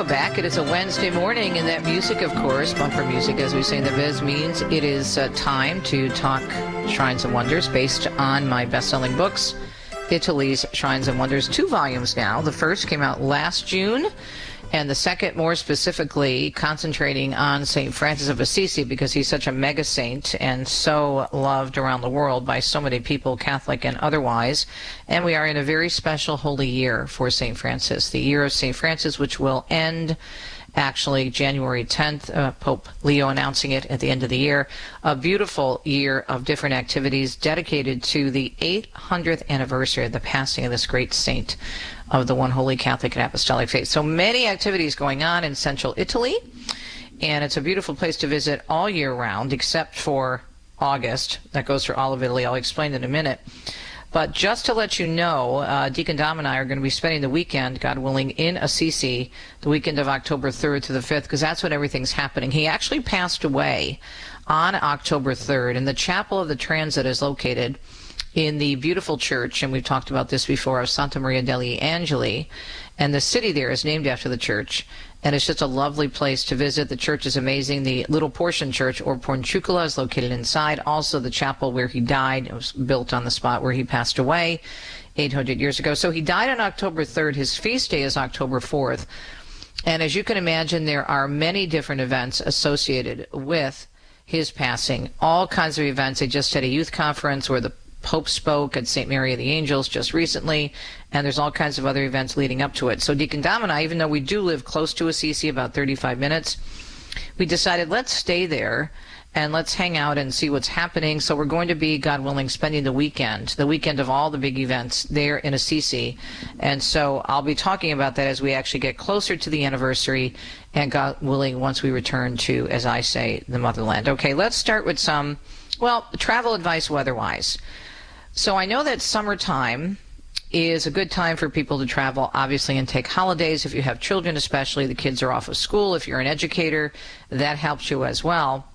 welcome back. It is a Wednesday morning, and that music, of course, bumper music, as we say in the biz, means it is time to talk Shrines and Wonders based on my best-selling books, Italy's Shrines and Wonders, 2 volumes now. The first came out last June, and the second, more specifically, concentrating on St. Francis of Assisi, because he's such a mega saint and so loved around the world by so many people, Catholic and otherwise. And we are in a very special holy year for St. Francis, the year of St. Francis, which will end actually January 10th, Pope Leo announcing it at the end of the year. A beautiful year of different activities dedicated to the 800th anniversary of the passing of this great saint of the one holy Catholic and Apostolic faith. So many activities going on in central Italy, and it's a beautiful place to visit all year round, except for August. That goes for all of Italy. I'll explain in a minute. But just to let you know, Deacon Dom and I are going to be spending the weekend, God willing, in Assisi, the weekend of October 3rd to the 5th, because that's when everything's happening. He actually passed away on October 3rd, and the Chapel of the Transit is located in the beautiful church, and we've talked about this before, of Santa Maria degli Angeli, and the city there is named after the church, and it's just a lovely place to visit. The church is amazing. The Little Portion Church, or Porciuncula, is located inside. Also, the chapel where he died, it was built on the spot where he passed away 800 years ago. So he died on October 3rd. His feast day is October 4th, and as you can imagine, there are many different events associated with his passing, all kinds of events. They just had a youth conference where the Pope spoke at St. Mary of the Angels just recently, and there's all kinds of other events leading up to it. So Deacon Dom and I, even though we do live close to Assisi, about 35 minutes, we decided let's stay there and let's hang out and see what's happening. So we're going to be, God willing, spending the weekend of all the big events there in Assisi. And so I'll be talking about that as we actually get closer to the anniversary, and God willing, once we return to, as I say, the motherland. Okay, let's start with some, well, travel advice weather-wise. So I know that summertime is a good time for people to travel, obviously, and take holidays. If you have children, especially, the kids are off of school. If you're an educator, that helps you as well.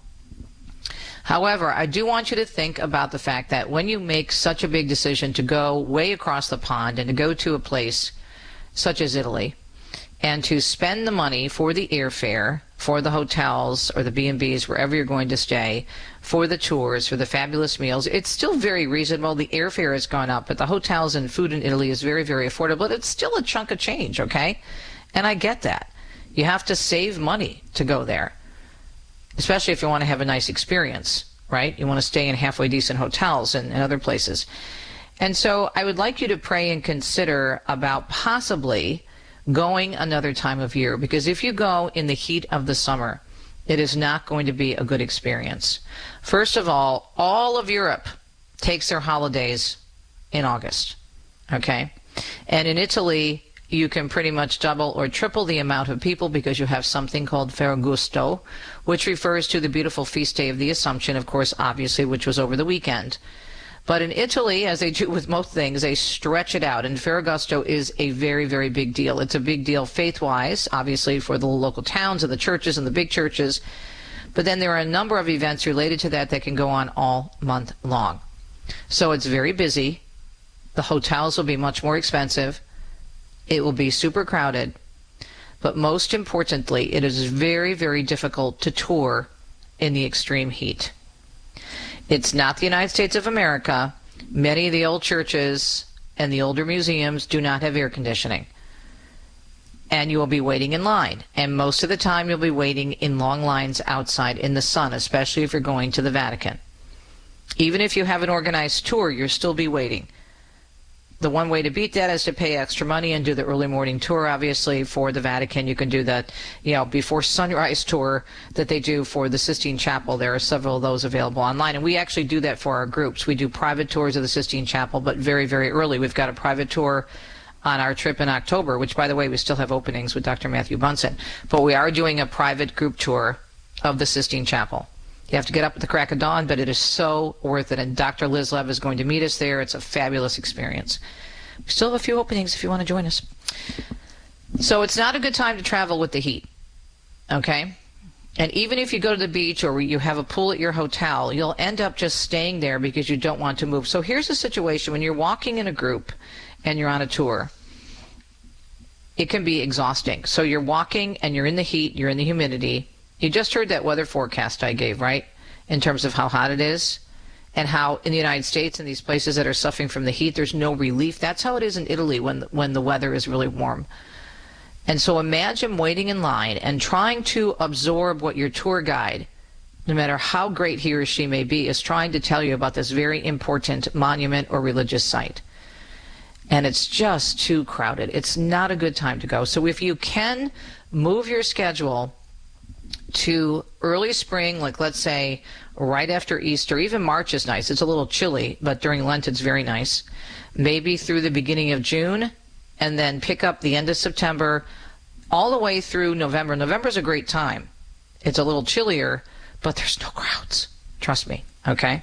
However, I do want you to think about the fact that when you make such a big decision to go way across the pond and to go to a place such as Italy, and to spend the money for the airfare, for the hotels or the B&Bs, wherever you're going to stay, for the tours, for the fabulous meals, it's still very reasonable. The airfare has gone up, but the hotels and food in Italy is very, very affordable. But it's still a chunk of change, okay? And I get that. You have to save money to go there, especially if you want to have a nice experience, right? You want to stay in halfway decent hotels and other places. And so I would like you to pray and consider about possibly going another time of year, because if you go in the heat of the summer, it is not going to be a good experience. First of all of Europe takes their holidays in August, okay? And in Italy, you can pretty much double or triple the amount of people because you have something called Ferragosto, which refers to the beautiful feast day of the Assumption, of course, obviously, which was over the weekend. But in Italy, as they do with most things, they stretch it out. And Ferragosto is a very, very big deal. It's a big deal faith-wise, obviously, for the local towns and the churches and the big churches. But then there are a number of events related to that that can go on all month long. So it's very busy. The hotels will be much more expensive. It will be super crowded. But most importantly, it is very, very difficult to tour in the extreme heat. It's not the United States of America. Many of the old churches and the older museums do not have air conditioning. And you will be waiting in line. And most of the time you'll be waiting in long lines outside in the sun, especially if you're going to the Vatican. Even if you have an organized tour, you'll still be waiting. The one way to beat that is to pay extra money and do the early morning tour, obviously, for the Vatican. You can do that, before sunrise tour that they do for the Sistine Chapel. There are several of those available online. And we actually do that for our groups. We do private tours of the Sistine Chapel, but very, very early. We've got a private tour on our trip in October, which, by the way, we still have openings with Dr. Matthew Bunson. But we are doing a private group tour of the Sistine Chapel. You have to get up at the crack of dawn, but it is so worth it. And Dr. Liz Lev is going to meet us there. It's a fabulous experience. We still have a few openings if you want to join us. So it's not a good time to travel with the heat, okay? And even if you go to the beach or you have a pool at your hotel, you'll end up just staying there because you don't want to move. So here's the situation when you're walking in a group and you're on a tour. it can be exhausting. So you're walking and you're in the heat, you're in the humidity. You just heard that weather forecast I gave, right? In terms of how hot it is and how in the United States and these places that are suffering from the heat, there's no relief. That's how it is in Italy when the weather is really warm. And so imagine waiting in line and trying to absorb what your tour guide, no matter how great he or she may be, is trying to tell you about this very important monument or religious site. And it's just too crowded. It's not a good time to go. So if you can move your schedule to early spring, like let's say right after Easter, even March is nice. It's a little chilly, but during Lent it's very nice. Maybe through the beginning of June, and then pick up the end of September all the way through November. November's a great time. It's a little chillier, but there's no crowds. Trust me, okay?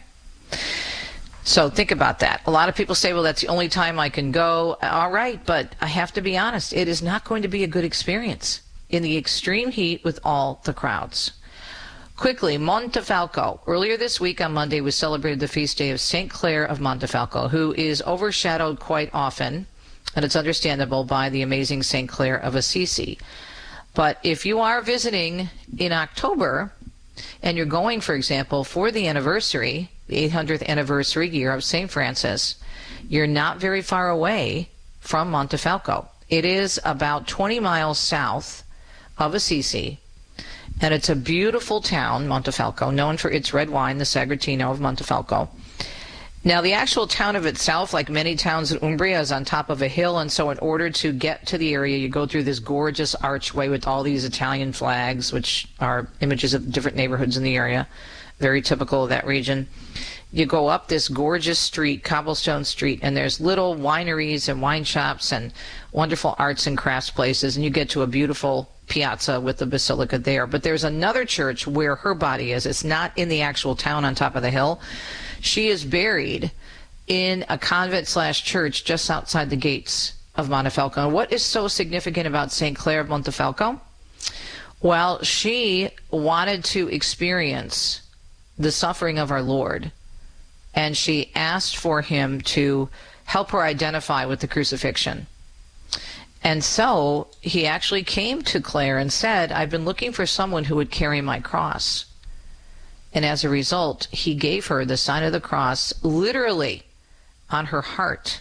So think about that. A lot of people say, well, that's the only time I can go. All right, but I have to be honest. It is not going to be a good experience in the extreme heat with all the crowds. Quickly, Montefalco. Earlier this week on Monday, we celebrated the feast day of St. Clare of Montefalco, who is overshadowed quite often, and it's understandable, by the amazing St. Clare of Assisi. But if you are visiting in October, and you're going, for example, for the anniversary, the 800th anniversary year of St. Francis, you're not very far away from Montefalco. It is about 20 miles south of Assisi, and it's a beautiful town, Montefalco, known for its red wine, the Sagrantino of Montefalco. Now, the actual town of itself, like many towns in Umbria, is on top of a hill, and so in order to get to the area, you go through this gorgeous archway with all these Italian flags, which are images of different neighborhoods in the area, very typical of that region. You go up this gorgeous street, cobblestone street, and there's little wineries and wine shops and wonderful arts and crafts places, and you get to a beautiful piazza with the basilica there. But there's another church where her body is. It's not in the actual town on top of the hill. She is buried in a convent/church just outside the gates of Montefalco. And what is so significant about St. Clare of Montefalco? Well, she wanted to experience the suffering of our Lord, and she asked for him to help her identify with the crucifixion. And so he actually came to Clare and said, I've been looking for someone who would carry my cross. And as a result, he gave her the sign of the cross literally on her heart.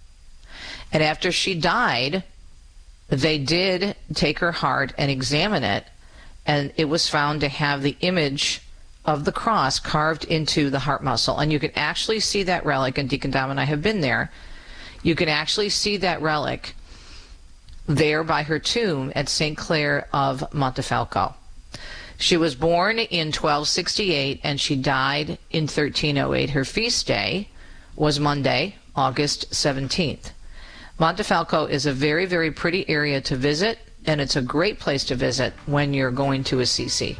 And after she died, they did take her heart and examine it, and it was found to have the image of the cross carved into the heart muscle. And you can actually see that relic, and Deacon Dom and I have been there. You can actually see that relic there by her tomb at St. Clare of Montefalco. She was born in 1268 and she died in 1308. Her feast day was Monday, August 17th. Montefalco is a very, very pretty area to visit, and it's a great place to visit when you're going to Assisi.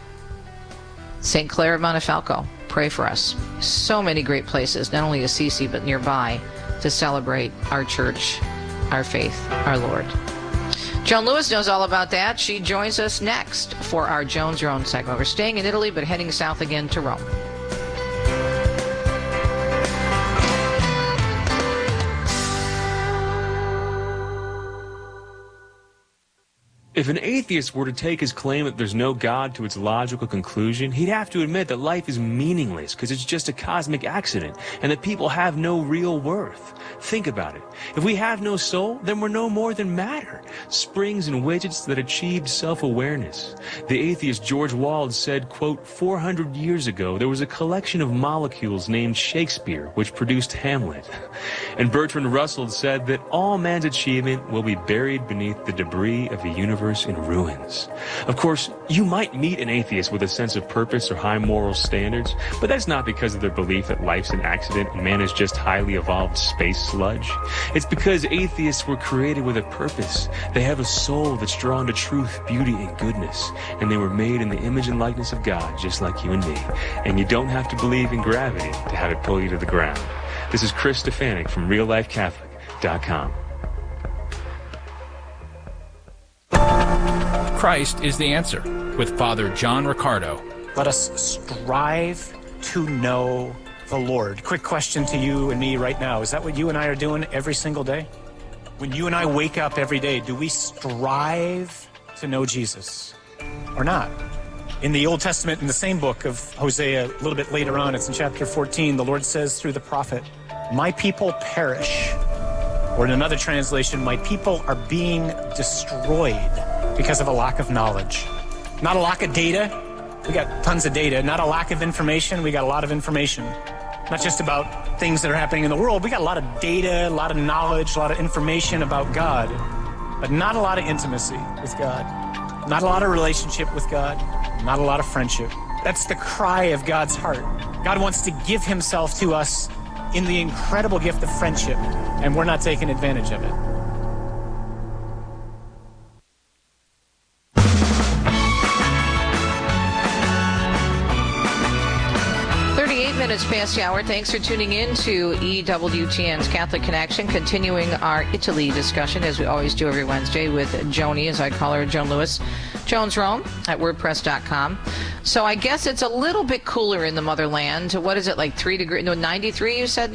St. Clare of Montefalco, pray for us. So many great places, not only Assisi but nearby, to celebrate our church, our faith, our Lord. Joan Lewis knows all about that. She joins us next for our Joan's Your Own segment. We're staying in Italy but heading south again to Rome. If an atheist were to take his claim that there's no God to its logical conclusion, he'd have to admit that life is meaningless because it's just a cosmic accident and that people have no real worth. Think about it. If we have no soul, then we're no more than matter, springs and widgets that achieved self-awareness. The atheist George Wald said, quote, 400 years ago, there was a collection of molecules named Shakespeare, which produced Hamlet. And Bertrand Russell said that all man's achievement will be buried beneath the debris of a universe in ruins. Of course, you might meet an atheist with a sense of purpose or high moral standards, but that's not because of their belief that life's an accident and man is just highly evolved space sludge. It's because atheists were created with a purpose. They have a soul that's drawn to truth, beauty, and goodness, and they were made in the image and likeness of God, just like you and me. And you don't have to believe in gravity to have it pull you to the ground. This is Chris Stefanik from RealLifeCatholic.com. Christ is the answer, with Father John Riccardo. Let us strive to know the Lord. Quick question to you and me right now. Is that what you and I are doing every single day? When you and I wake up every day, do we strive to know Jesus or not? In the Old Testament, in the same book of Hosea, a little bit later on, it's in chapter 14, the Lord says through the prophet, "My people perish." Or in another translation, "My people are being destroyed because of a lack of knowledge." Not a lack of data. We got tons of data. Not a lack of information. We got a lot of information. Not just about things that are happening in the world. We got a lot of data, a lot of knowledge, a lot of information about God, but not a lot of intimacy with God. Not a lot of relationship with God. Not a lot of friendship. That's the cry of God's heart. God wants to give himself to us in the incredible gift of friendship, and we're not taking advantage of it. 8 minutes past the hour. Thanks for tuning in to EWTN's Catholic Connection, continuing our Italy discussion as we always do every Wednesday with Joni, as I call her, Joan Lewis, Jones Rome at WordPress.com. So I guess it's a little bit cooler in the motherland. What is it, like 3 degrees? No, 93 you said?